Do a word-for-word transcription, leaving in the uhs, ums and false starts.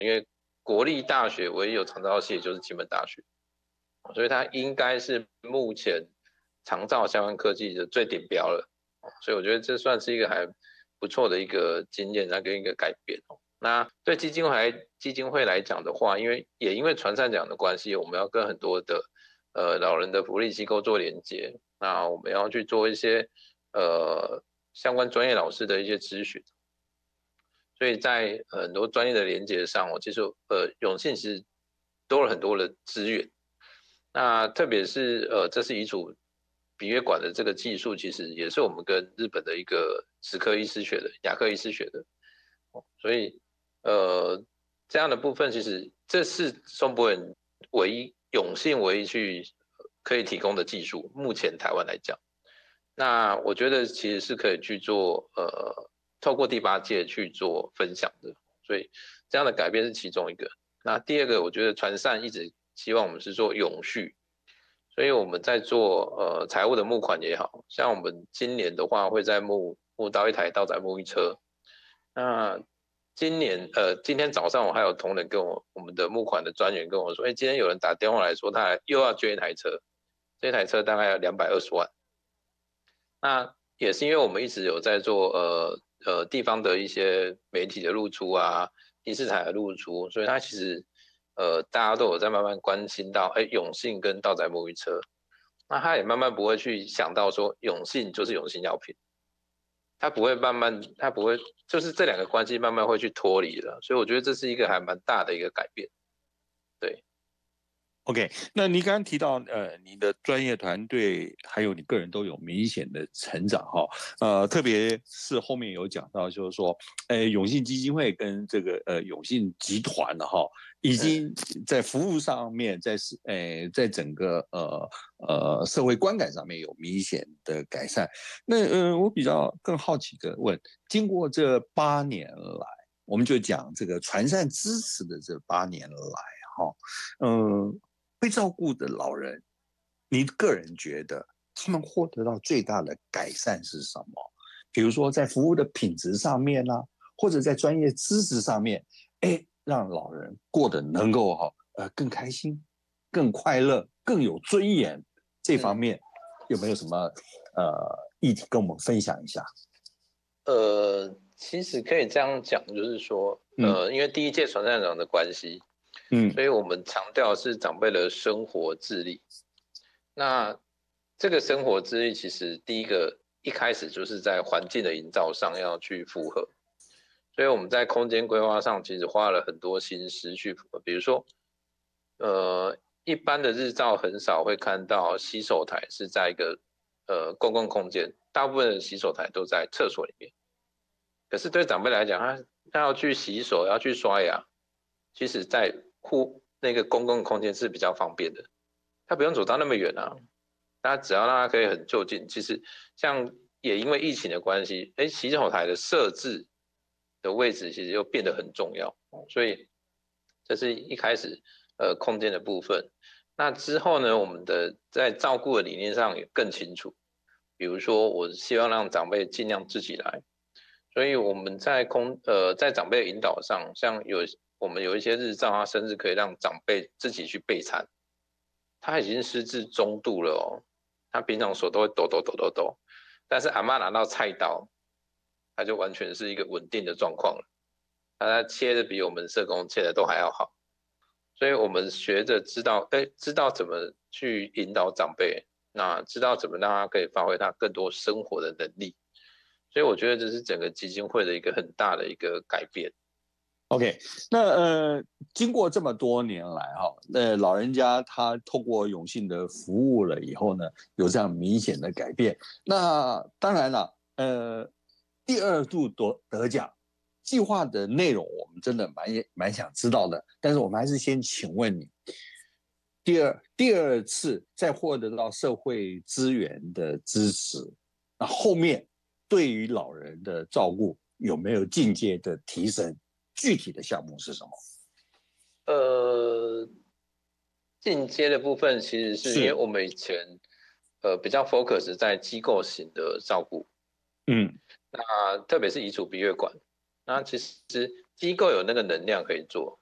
因为国立大学唯一有长照系就是金门大学，所以它应该是目前长照相关科技的最顶标了。所以我觉得这算是一个还不错的一个经验，那跟一个改变。那对基金会来基金会来讲的话，因为也因为传善奖的关系，我们要跟很多的呃老人的福利机构做连接，那我们要去做一些呃相关专业老师的一些咨询，所以在很多专业的连接上，我其实呃永信其实多了很多的资源。那特别是呃这是遗嘱鼻胃管的这个技术，其实也是我们跟日本的一个齿科医师学的、牙科医师学的，所以呃这样的部分，其实这是松柏远唯一永信唯一去可以提供的技术，目前台湾来讲，那我觉得其实是可以去做呃透过第八届去做分享的，所以这样的改变是其中一个。那第二个，我觉得传善一直希望我们是做永续。所以我们在做呃财务的募款也好，像我们今年的话会在募募到一台稻仔沐浴车。那今年呃今天早上我还有同仁跟我我们的募款的专员跟我说，哎，今天有人打电话来说他又要捐一台车，这台车大概要两百二十万。那也是因为我们一直有在做呃呃地方的一些媒体的露出啊，电视台的露出，所以它其实。呃，大家都有在慢慢关心到，哎，永信跟稻仔沐浴车，那他也慢慢不会去想到说永信就是永信药品，他不会慢慢，他不会，就是这两个关系慢慢会去脱离了，所以我觉得这是一个还蛮大的一个改变，对。 OK，那你刚刚提到，呃，你的专业团队还有你个人都有明显的成长哈，呃，特别是后面有讲到，就是说，呃，永信基金会跟这个呃永信集团的哈，已经在服务上面，在呃在整个呃呃社会观感上面有明显的改善。那呃，我比较更好奇的问，经过这八年来，我们就讲这个传善支持的这八年来，哈，嗯。被照顾的老人，你个人觉得他们获得到最大的改善是什么？比如说在服务的品质上面啦、啊，或者在专业知识上面，哎，让老人过得能够哈呃更开心、更快乐、更有尊严，这方面有没有什么呃议题跟我们分享一下？ 呃，其实可以这样讲，就是说，呃，嗯、因为第一届传善长的关系。嗯，所以我们强调是长辈的生活自立。那这个生活自立，其实第一个一开始就是在环境的营造上要去符合。所以我们在空间规划上其实花了很多心思去符合。比如说，呃，一般的日照很少会看到洗手台是在一个呃公共空间，大部分的洗手台都在厕所里面。可是对长辈来讲，他他要去洗手，要去刷牙，其实在户那个公共空间是比较方便的，他不用走到那么远啊，他只要让他可以很就近。其实像也因为疫情的关系，哎，洗手台的设置的位置其实又变得很重要，所以这是一开始呃空间的部分。那之后呢，我们的在照顾的理念上也更清楚，比如说我希望让长辈尽量自己来，所以我们在空呃在长辈的引导上，像有。我们有一些日照，他甚至可以让长辈自己去备餐。他已经失智中度了哦，他平常手都会抖抖抖抖抖，但是阿嬤拿到菜刀，他就完全是一个稳定的状况了。他切的比我们社工切的都还要好，所以我们学着知道，哎，知道怎么去引导长辈，那知道怎么让他可以发挥他更多生活的能力。所以我觉得这是整个基金会的一个很大的一个改变。 OK， 那呃，经过这么多年来哈，那老人家他透过永信的服务了以后呢，有这样明显的改变。那当然了，呃，第二度得得奖计划的内容，我们真的蛮蛮想知道的。但是我们还是先请问你，第二第二次再获得到社会资源的支持，那后面对于老人的照顾有没有进阶的提升？具体的项目是什么？ 呃，进阶的部分其实是因为我们以前呃比较 focus 在机构型的照顾，嗯，那特别是遗嘱鼻胃管，那其实机构有那个能量可以做，